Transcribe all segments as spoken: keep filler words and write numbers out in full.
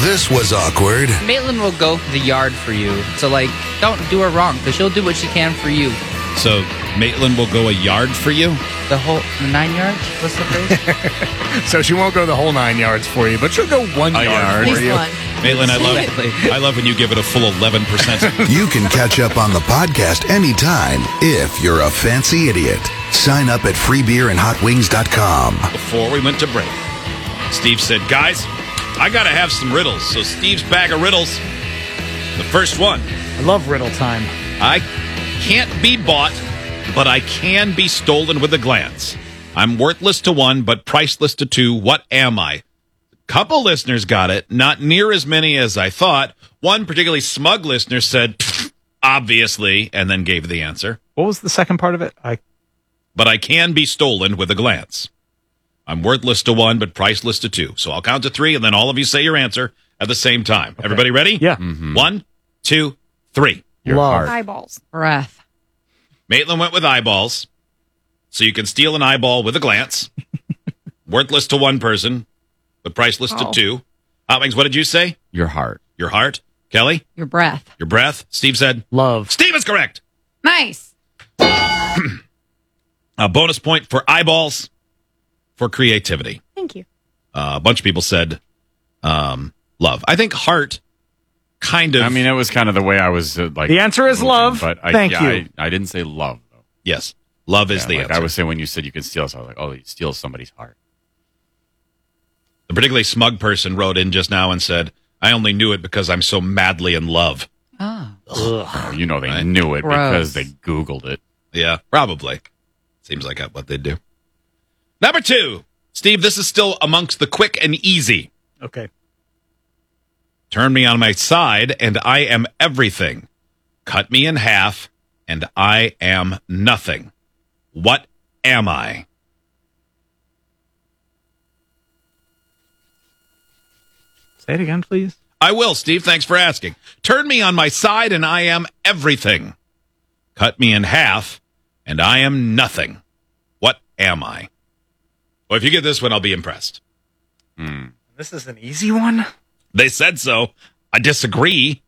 this was awkward. Maitland will go the yard for you. So, like, don't do her wrong, because she'll do what she can for you. So, Maitland will go a yard for you? The whole the nine yards? What's the phrase? So she won't go the whole nine yards for you, but she'll go one A yard yard. for At least you. one. Maitland, I love, Exactly. I love when you give it a full eleven percent. You can catch up on the podcast anytime if you're a fancy idiot. Sign up at free beer and hot wings dot com. Before we went to break, Steve said, guys, I got to have some riddles. So Steve's bag of riddles. The first one. I love riddle time. I can't be bought, but I can be stolen with a glance. I'm worthless to one, but priceless to two. What am I? Couple listeners got it. Not near as many as I thought. One particularly smug listener said, obviously, and then gave the answer. What was the second part of it? I But I can be stolen with a glance. I'm worthless to one, but priceless to two. So I'll count to three, and then all of you say your answer at the same time. Okay. Everybody ready? Yeah. Mm-hmm. One, two, three. Your Love. heart. Eyeballs. Breath. Maitland went with eyeballs. So you can steal an eyeball with a glance. Worthless to one person, but priceless Oh. to two. Hot Wings, what did you say? Your heart. Your heart. Kelly? Your breath. Your breath. Steve said? love. Steve is correct. Nice. A bonus point for eyeballs for creativity. Thank you. Uh, a bunch of people said um, love. I think heart kind of. I mean, it was kind of the way I was uh, like. The answer is moving, love. But I, Thank yeah, you. I, I didn't say love, though. yes. Love is Yeah, the like answer. I was saying when you said you could steal, so I was like, oh, you steal somebody's heart. The particularly smug person wrote in just now and said, I only knew it because I'm so madly in love. Oh. Oh, you know they Right. knew it Gross. because they Googled it. Yeah, probably. Seems like what they do. Number two. Steve, this is still amongst the quick and easy. Okay. Turn me on my side, and I am everything. Cut me in half, and I am nothing. What am I? Say it again, please. I will, Steve. Thanks for asking. Turn me on my side, and I am everything. Cut me in half, and I am nothing. What am I? Well, if you get this one, I'll be impressed. This is an easy one. They said so. I disagree.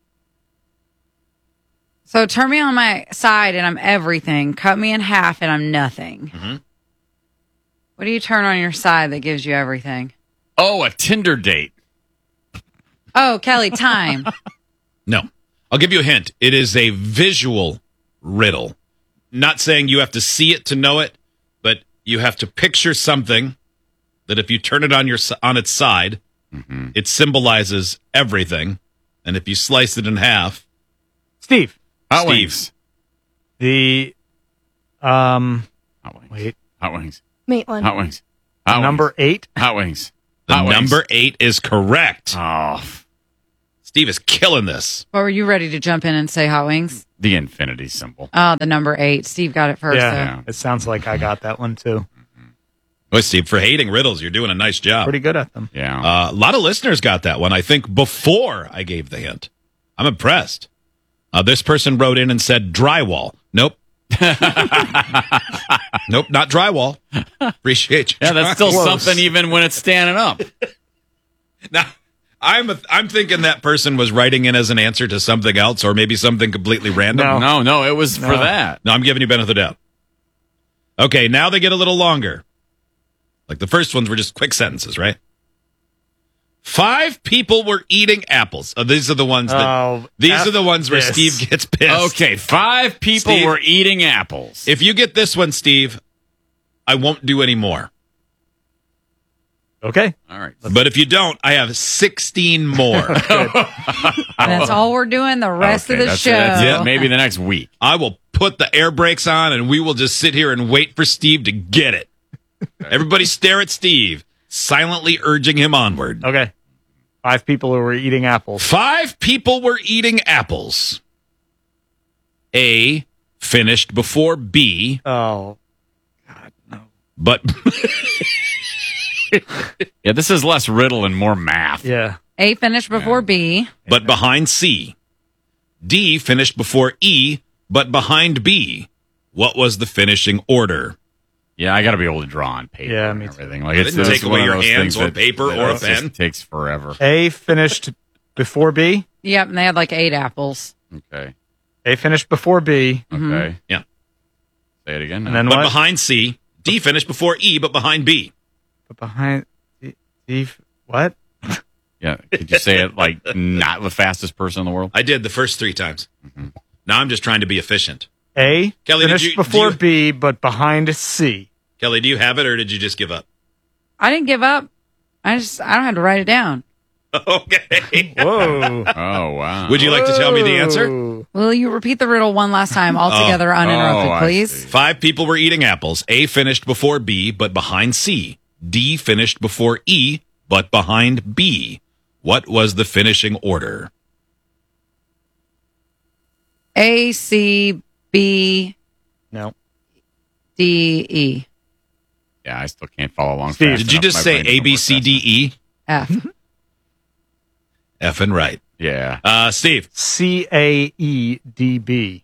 So turn me on my side and I'm everything. Cut me in half and I'm nothing. Mm-hmm. What do you turn on your side that gives you everything? Oh, a Tinder date. Oh, Kelly, time. No. I'll give you a hint. It is a visual riddle. Not saying you have to see it to know it, but you have to picture something that if you turn it on your on its side, Mm-hmm. it symbolizes everything. And if you slice it in half, Steve. Hot Steve. wings. The um Hot wings. wait. Hot wings. Maitland. Hot wings. Hot number wings. eight. Hot wings. the Hot wings. number eight is correct. Oh, Steve is killing this. What were you ready to jump in and say, Hot Wings? the infinity symbol. Oh, the number eight. Steve got it first. Yeah, though. Yeah. it sounds like I got that one too. Boy, Steve, for hating riddles, you're doing a nice job. Pretty good at them. Yeah. Uh, a lot of listeners got that one, I think, before I gave the hint. I'm impressed. Uh, this person wrote in and said drywall. Nope. Nope, not drywall. Appreciate you. yeah, that's still Close. something even when it's standing up. Now, I'm a, I'm thinking that person was writing in as an answer to something else, or maybe something completely random. No. No, no, it was for No. that. No, I'm giving you benefit of the doubt. Okay, now they get a little longer. Like the first ones were just quick sentences, right? Five people were eating apples. Oh, these are the ones that. Oh, these F are the ones where this. Steve gets pissed. Okay, five people Steve? were eating apples. If you get this one, Steve, I won't do any more. Okay. All right. But if you don't, I have sixteen more. That's all we're doing the rest Okay, of the that's- show. that's it. Yeah. Maybe the next week. I will put the air brakes on, and we will just sit here and wait for Steve to get it. Everybody stare at Steve, silently urging him onward. Okay. Five people who were eating apples. Five people were eating apples. A finished before B, Oh. but Yeah, this is less riddle and more math. Yeah. A finished before B. but behind C. D finished before E, but behind B. What was the finishing order? Yeah, I got to be able to draw on paper Yeah, and me too. everything. Like It it's didn't it's take one away of your those hands things or that- paper that or a just pen. takes forever. A finished before B. Yep, and they had like eight apples. Okay. A finished before B. Okay. Yeah. Say it again. And then But what? behind C. D finished before E, but behind B. But behind D, D. What? Yeah. Could you say it like not the fastest person in the world? I did the first three times. Now I'm just trying to be efficient. A Kelly, did finished you- do before you- B, but behind C. Kelly, do you have it, or did you just give up? I didn't give up. I just I don't have to write it down. Okay. Whoa. Oh wow. Would you like to tell me the answer? Whoa. Will you repeat the riddle one last time, all together, uninterrupted, Oh, I please? see. Five people were eating apples. A finished before B, but behind C. D finished before E, but behind B. What was the finishing order? A, C, B, No. D, E, Yeah, I still can't follow along. Steve, fast Did you enough. just My say brain doesn't A, B, work C, fast D, E? F. F and right. enough. Yeah. Uh, Steve, C A E D B.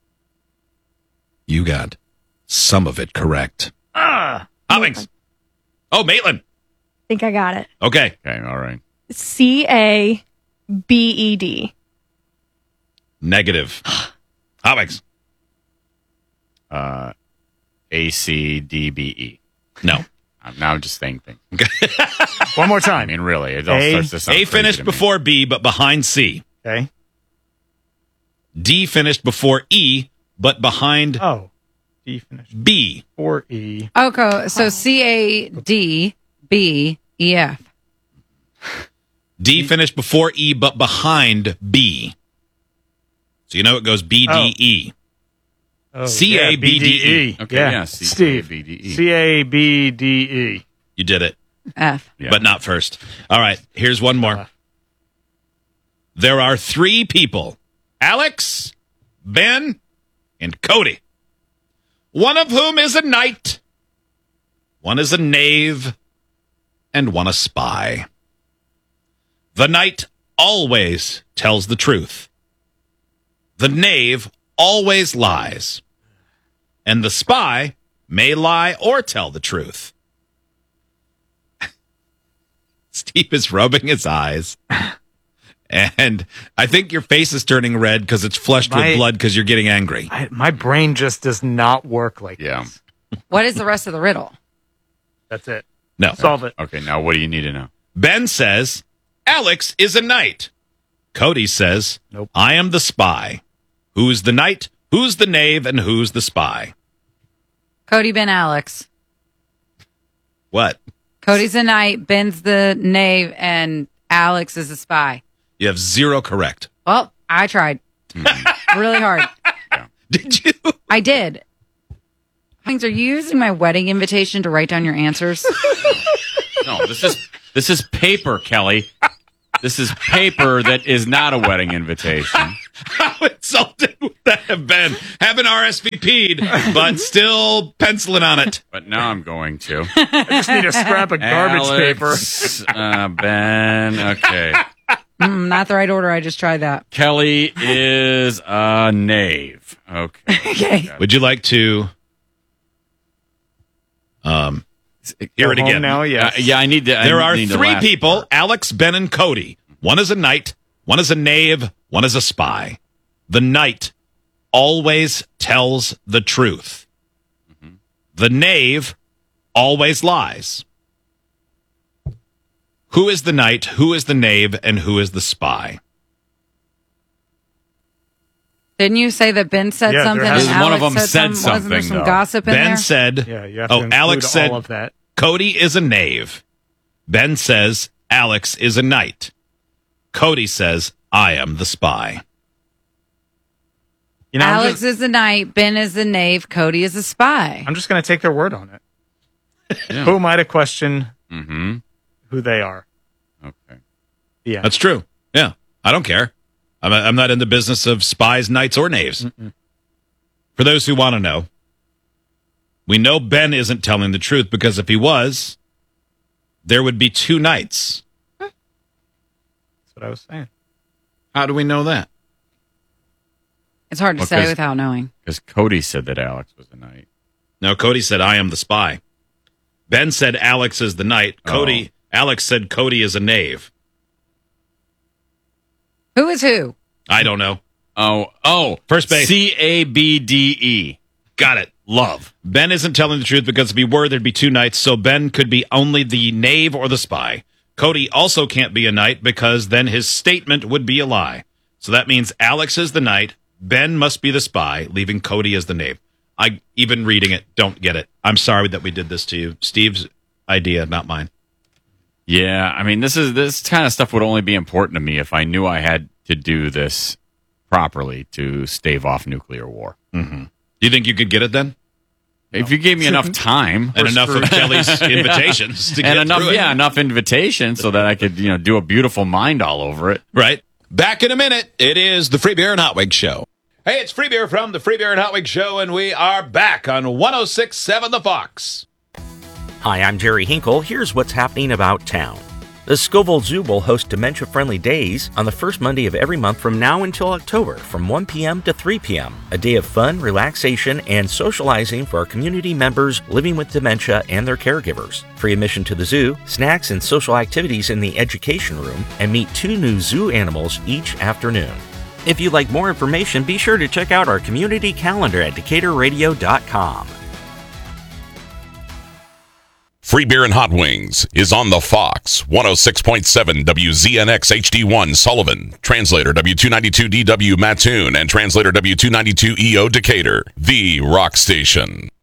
you got some of it correct. Ah. Hoppings. Oh, Maitland. think I got it. Okay. Okay. All right. C A B E D. Negative. Hoppings. Uh, A C D B E. No. I'm now just saying things. One more I time. mean, really, it all A- starts to sound A crazy finished to me. before B, but behind C. Okay. D finished before E, but behind Oh. D finished B. before E. Okay, so C, A, D, B, E, F. D finished before E, but behind B. So you know it goes B, D, E. Oh, C A B D E. Okay, Yeah. yeah, C A Steve. B D E. C A B D E. You did it, F. Yeah. but not first. All right, here's one more. Uh. There are three people, Alex, Ben, and Cody. One of whom is a knight, one is a knave, and one a spy. The knight always tells the truth. The knave always lies. And the spy may lie or tell the truth. Steve is rubbing his eyes. And I think your face is turning red because it's flushed My- with blood because you're getting angry. I, my brain just does not work like Yeah. this. What is the rest of the riddle? That's it. No. Solve it. Okay, now what do you need to know? Ben says, Alex is a knight. Cody says, Nope. I am the spy. Who's the knight? Who's the knave? And who's the spy? Cody, Ben, Alex. What? Cody's the knight, Ben's the knave, and Alex is the spy. You have zero correct. Well, I tried really hard. Did you? I did. Things, are you using my wedding invitation to write down your answers? No, this is this is paper, Kelly. This is paper that is not a wedding invitation. How insulted would that have been? Haven't R S V P'd, but still penciling on it. But now I'm going to. I just need a scrap of garbage paper. Alex, uh, Ben. Okay. mm, not the right order. I just tried that. Kelly is a knave. Okay. Okay. Would you like to um, hear it Go home again? now, Uh, yes. yeah, I need to. I There are need the three last people, part. Alex, Ben, and Cody. One is a knight, one is a knave, one is a spy. The knight always tells the truth. Mm-hmm. The knave always lies. Who is the knight, who is the knave, and who is the spy? Didn't you say that Ben said Yeah, there something? has- and One of Alex them said some- Wasn't there something, some though. gossip in Ben there? said, Yeah, you have oh, to include Alex said, all of that. Cody is a knave. Ben says, Alex is a knight. Cody says, I am the spy. You know, I'm Alex just, is the knight, Ben is the knave, Cody is the spy. I'm just going to take their word on it. Yeah. Who am I to question Mm-hmm. who they are? Okay. Yeah. That's true. Yeah. I don't care. I'm, I'm not in the business of spies, knights, or knaves. Mm-mm. For those who want to know, we know Ben isn't telling the truth because if he was, there would be two knights. That's what I was saying. How do we know that? It's hard to Well, say 'cause- without knowing. Because Cody said that Alex was a knight. No, Cody said, I am the spy. Ben said Alex is the knight. Cody, Oh. Alex said Cody is a knave. Who is who? I don't know. Oh, oh. First base. C A B D E. Got it. Love. Ben isn't telling the truth because if he were, there'd be two knights, so Ben could be only the knave or the spy. Cody also can't be a knight because then his statement would be a lie. So that means Alex is the knight, Ben must be the spy, leaving Cody as the knave. I, even reading it, don't get it. I'm sorry that we did this to you. Steve's idea, not mine. Yeah, I mean, this is this kind of stuff would only be important to me if I knew I had to do this properly to stave off nuclear war. Mm-hmm. Do you think you could get it then? If you gave me enough time And enough of Kelly's invitations to get and enough, through it. yeah, enough invitations so that I could, you know, do a beautiful mind all over it. Right. Back in a minute. It is the Free Beer and Hot Wings Show. Hey, it's Free Beer from the Free Beer and Hot Wings Show, and we are back on one oh six point seven The Fox. Hi, I'm Jerry Hinkle. Here's what's happening about town. The Scoville Zoo will host dementia-friendly days on the first Monday of every month from now until October from one p.m. to three p.m. A day of fun, relaxation, and socializing for our community members living with dementia and their caregivers. Free admission to the zoo, snacks and social activities in the education room, and meet two new zoo animals each afternoon. If you'd like more information, be sure to check out our community calendar at decatur radio dot com. Free Beer and Hot Wings is on the Fox, one oh six point seven W Z N X H D one Sullivan, translator W two ninety-two D W Mattoon, and translator W two ninety-two E O Decatur, the rock station.